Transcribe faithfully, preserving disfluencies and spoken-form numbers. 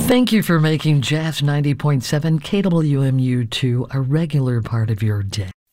Thank you for making Jazz ninety point seven K W M U two a regular part of your day.